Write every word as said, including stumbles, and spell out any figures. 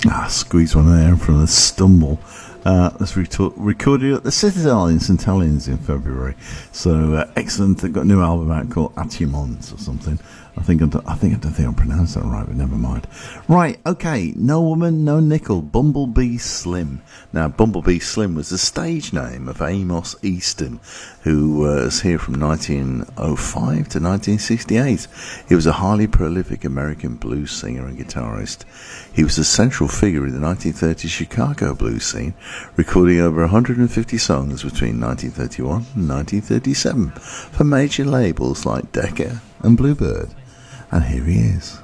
Ah, squeeze one there from the stumble. Uh, that's re- recorded at the Citadel in Saint Helens in February. So uh, excellent. They've got a new album out called Atimons or something. I think I, don't, I think I don't think I pronounced that right, but never mind. Right, okay. No Woman, No Nickel. Bumblebee Slim. Now, Bumblebee Slim was the stage name of Amos Easton, who was here from nineteen oh five to nineteen sixty-eight. He was a highly prolific American blues singer and guitarist. He was a central figure in the nineteen thirties Chicago blues scene, recording over one hundred fifty songs between nineteen thirty-one and nineteen thirty-seven for major labels like Decca and Bluebird. And here he is.